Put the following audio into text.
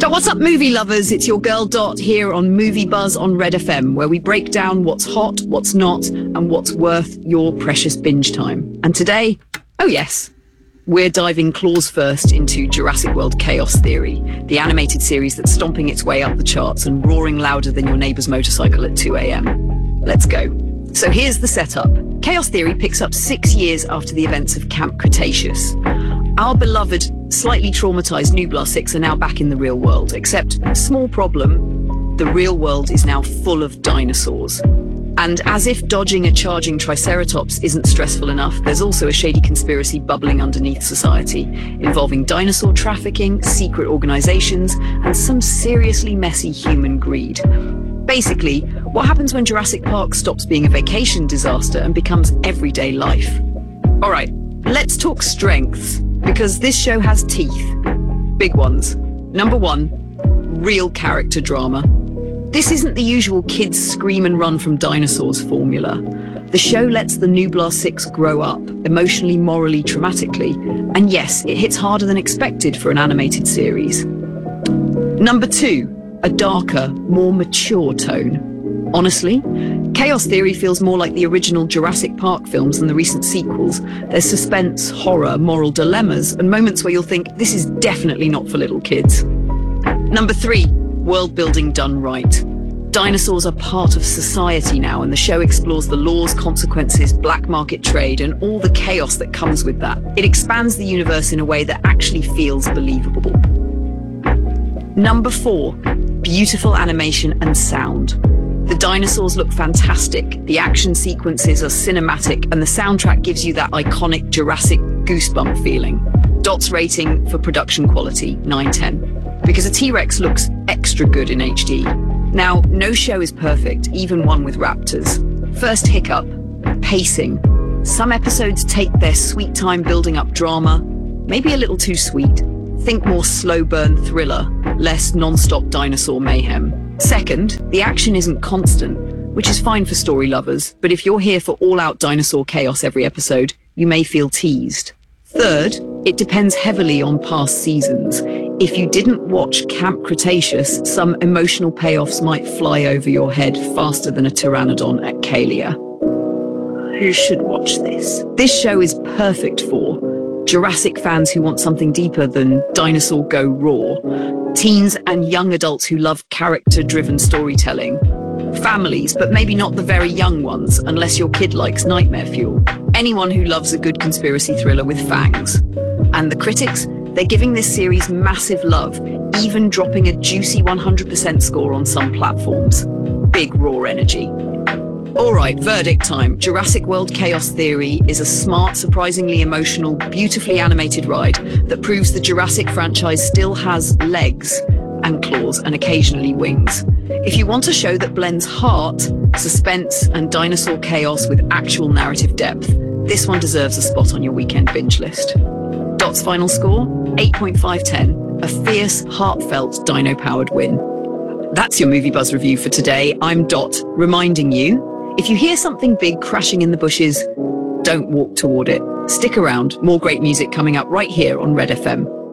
What's up, movie lovers? It's your girl Dot here on Movie Buzz on Red FM, where we break down what's hot, what's not, and what's worth your precious binge time. And today, oh yes, we're diving claws first into Jurassic World Chaos Theory, the animated series that's stomping its way up the charts and roaring louder than your neighbour's motorcycle at 2 a.m. Let's go. So here's the setup. Chaos Theory picks up 6 years after the events of Camp Cretaceous. Our beloved, slightly traumatised Nublar 6 are now back in the real world, except, small problem, the real world is now full of dinosaurs. And as if dodging a charging Triceratops isn't stressful enough, there's also a shady conspiracy bubbling underneath society, involving dinosaur trafficking, secret organisations, and some seriously messy human greed. Basically, what happens when Jurassic Park stops being a vacation disaster and becomes everyday life? All right, let's talk strengths, because this show has teeth. Big ones. Number 1, real character drama. This isn't the usual kids scream and run from dinosaurs formula. The show lets the Nublar 6 grow up, emotionally, morally, traumatically. And yes, it hits harder than expected for an animated series. Number 2, a darker, more mature tone. Honestly, Chaos Theory feels more like the original Jurassic Park films than the recent sequels. There's suspense, horror, moral dilemmas, and moments where you'll think, this is definitely not for little kids. Number 3, world building done right. Dinosaurs are part of society now, and the show explores the laws, consequences, black market trade, and all the chaos that comes with that. It expands the universe in a way that actually feels believable. Number 4, beautiful animation and sound. The dinosaurs look fantastic, the action sequences are cinematic, and the soundtrack gives you that iconic Jurassic goosebump feeling. Dot's rating for production quality, 9/10. Because a T-Rex looks extra good in HD. Now, no show is perfect, even one with raptors. First hiccup, pacing. Some episodes take their sweet time building up drama, maybe a little too sweet. Think more slow burn thriller, less non-stop dinosaur mayhem. Second, the action isn't constant, which is fine for story lovers, but if you're here for all-out dinosaur chaos every episode, you may feel teased. Third, it depends heavily on past seasons. If you didn't watch Camp Cretaceous, some emotional payoffs might fly over your head faster than a pteranodon at Kalia. Who should watch this? This show is perfect for Jurassic fans who want something deeper than dinosaur go raw, teens and young adults who love character-driven storytelling, families, but maybe not the very young ones, unless your kid likes nightmare fuel, anyone who loves a good conspiracy thriller with fangs. And the critics? They're giving this series massive love, even dropping a juicy 100% score on some platforms. Big raw energy. All right, verdict time. Jurassic World Chaos Theory is a smart, surprisingly emotional, beautifully animated ride that proves the Jurassic franchise still has legs and claws and occasionally wings. If you want a show that blends heart, suspense, and dinosaur chaos with actual narrative depth, this one deserves a spot on your weekend binge list. Dot's final score? 8.5/10. A fierce, heartfelt, dino-powered win. That's your Movie Buzz review for today. I'm Dot, reminding you, if you hear something big crashing in the bushes, don't walk toward it. Stick around, more great music coming up right here on Red FM.